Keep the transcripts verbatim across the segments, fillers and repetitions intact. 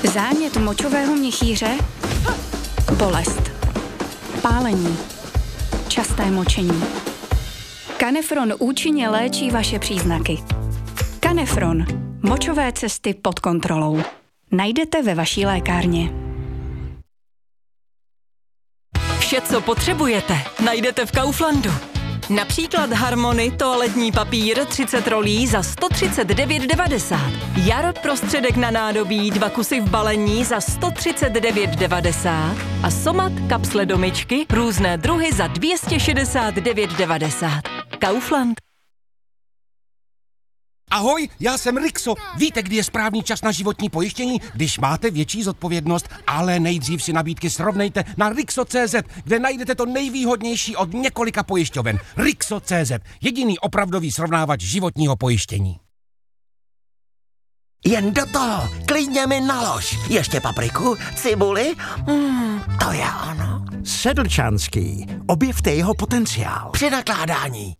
Zánět močového měchýře, bolest, pálení, časté močení. Canefron účinně léčí vaše příznaky. Canefron. Močové cesty pod kontrolou. Najdete ve vaší lékárně. Vše, co potřebujete, najdete v Kauflandu. Například Harmony toaletní papír třicet rolí za sto třicet devět devadesát. Jar prostředek na nádobí dva kusy v balení za sto třicet devět devadesát. A Somat kapsle do myčky různé druhy za dvě stě šedesát devět devadesát. Kaufland. Ahoj, já jsem Rixo. Víte, kdy je správný čas na životní pojištění? Když máte větší zodpovědnost, ale nejdřív si nabídky srovnejte na Rixo tečka cé zet, kde najdete to nejvýhodnější od několika pojišťoven. Rixo tečka cé zet, jediný opravdový srovnávač životního pojištění. Jen do toho, klidně mi nalož. Ještě papriku, cibuli, mm, to je ono. Sedlčanský, objevte jeho potenciál. Při nakládání.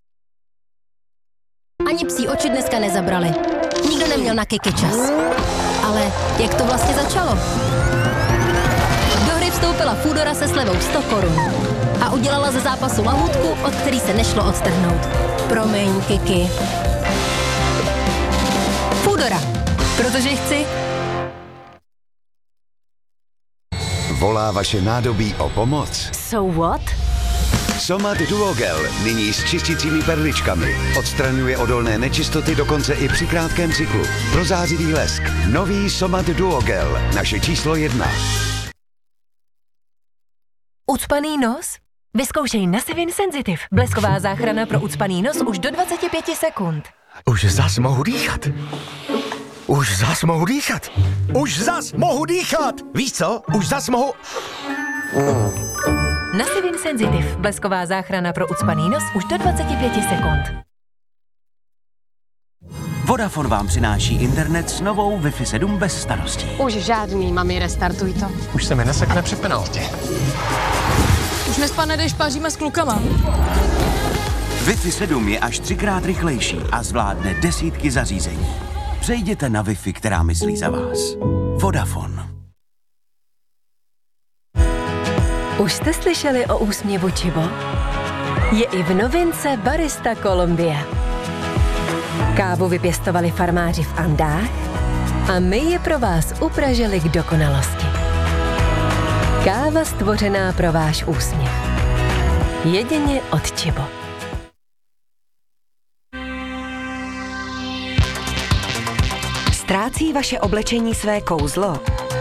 Ani psí oči dneska nezabrali. Nikdo neměl na kiky čas. Ale jak to vlastně začalo? Do hry vstoupila Foodora se slevou sto korun. A udělala ze zápasu lahůdku, od který se nešlo odstrhnout. Promiň, Kiki. Foodora. Protože chci. Volá vaše nádobí o pomoc? So what? Somat Duogel, nyní s čistícími perličkami. Odstraňuje odolné nečistoty dokonce i při krátkém cyklu. Pro zářivý lesk. Nový Somat Duogel, naše číslo jedna. Ucpaný nos? Vyzkoušej Nasivin Sensitive. Blesková záchrana pro ucpaný nos už do dvacet pět sekund. Už zas mohu dýchat. Už zas mohu dýchat. Už zas mohu dýchat. Víš co? Už zas mohu... Nasivin Sensitive. Blesková záchrana pro ucpaný nos už do dvacet pět sekund. Vodafone vám přináší internet s novou Wi-Fi sedm bez starostí. Už žádný, mami, restartuj to. Už se mi nesekne při penaltě. Už nespadne, když paříme s klukama. Wi-Fi sedm je až třikrát rychlejší a zvládne desítky zařízení. Přejděte na Wi-Fi, která myslí za vás. Vodafone. Už jste slyšeli o úsměvu Chibo? Je i v novince Barista Colombia. Kávu vypěstovali farmáři v Andách a my je pro vás upražili k dokonalosti. Káva stvořená pro váš úsměv. Jedině od Chibo. Ztrácí vaše oblečení své kouzlo?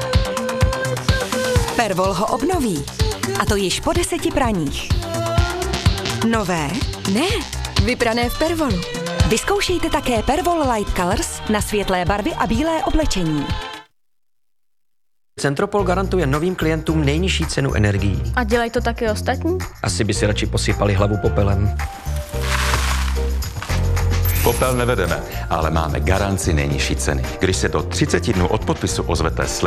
Pervol ho obnoví. A to již po deseti praních. Nové? Ne, vyprané v Pervolu. Vyzkoušejte také Pervol Light Colors na světlé barvy a bílé oblečení. Centropol garantuje novým klientům nejnižší cenu energií. A dělají to taky ostatní? Asi by si radši posypali hlavu popelem. Popel nevedeme, ale máme garanci nejnižší ceny. Když se do třiceti dnů od podpisu ozvete